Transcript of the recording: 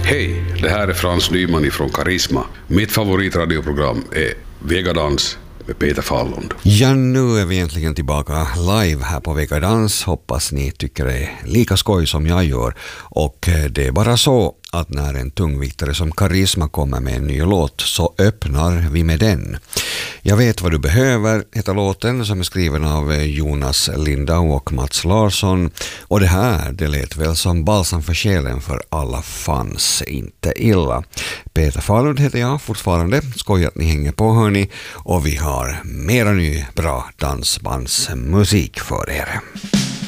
Hej, det här är Frans Nyman ifrån Karisma. Mitt favoritradioprogram är Vegadans med Peter Fallund. Ja, nu är vi egentligen tillbaka live här på Vegadans. Hoppas ni tycker det är lika skoj som jag gör. Och det är bara så att när en tungviktare som Karisma kommer med en ny låt så öppnar vi med den. Jag vet vad du behöver heter låten, som är skriven av Jonas Lindau och Mats Larsson. Och det här, det lät väl som balsam för själen för alla fans, inte illa. Peter Fallund heter jag fortfarande. Skoj att ni hänger på, hörni. Och vi har mera ny bra dansbandsmusik för er.